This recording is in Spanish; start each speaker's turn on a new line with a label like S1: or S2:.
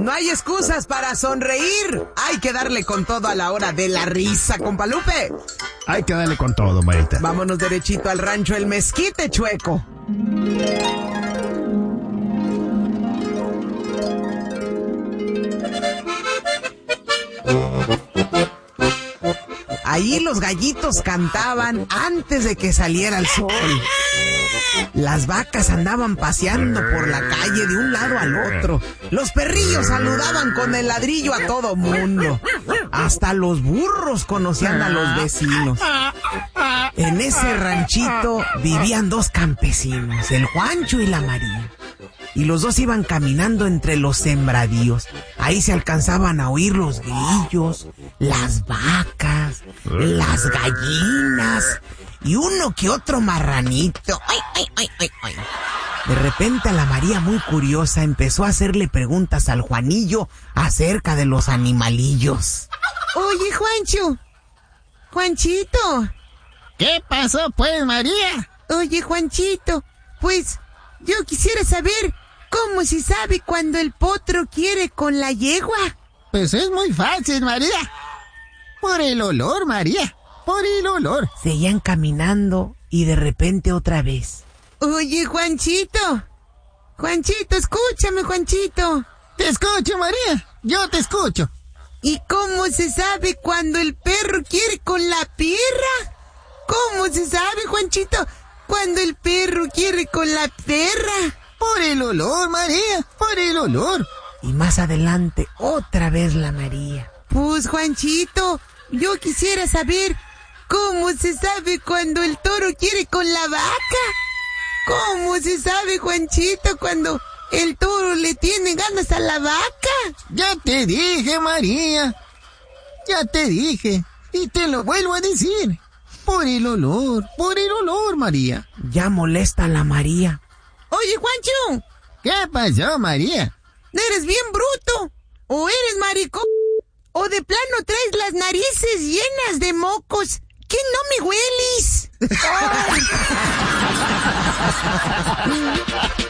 S1: No hay excusas para sonreír. Hay que darle con todo a la hora de la risa, compa Lupe.
S2: Hay que darle con todo, Marita.
S1: Vámonos derechito al rancho El Mezquite, Chueco. Ahí los gallitos cantaban antes de que saliera el sol. Las vacas andaban paseando por la calle de un lado al otro. Los perrillos saludaban con el ladrillo a todo mundo. Hasta los burros conocían a los vecinos. En ese ranchito vivían dos campesinos, el Juancho y la María. Y los dos iban caminando entre los sembradíos. Ahí se alcanzaban a oír los grillos, las vacas, las gallinas y uno que otro marranito. ¡Ay, ay, ay, ay, ay! De repente a la María, muy curiosa, empezó a hacerle preguntas al Juanillo acerca de los animalillos.
S3: Oye, Juancho. Juanchito.
S4: ¿Qué pasó, pues, María?
S3: Oye, Juanchito, pues yo quisiera saber cómo se sabe cuando el potro quiere con la yegua.
S4: Pues es muy fácil, María. Por el olor, María. Por el olor.
S1: Seguían caminando y de repente otra vez.
S3: Oye, Juanchito. Juanchito, escúchame, Juanchito.
S4: Te escucho, María. Yo te escucho.
S3: ¿Y cómo se sabe cuando el perro quiere con la perra? ¿Cómo se sabe, Juanchito, cuando el perro quiere con la perra?
S4: Por el olor, María, por el olor.
S1: Y más adelante, otra vez la María.
S3: Pues, Juanchito, yo quisiera saber cómo se sabe cuando el toro quiere con la vaca. ¿Cómo se sabe, Juanchito, cuando el toro le tiene ganas a la vaca?
S4: Ya te dije, María. Ya te dije. Y te lo vuelvo a decir. Por el olor, María.
S1: Ya molesta la María.
S3: Oye, Juancho.
S4: ¿Qué pasó, María?
S3: Eres bien bruto. O eres maricón. O de plano traes las narices llenas de mocos. ¿Qué no me hueles?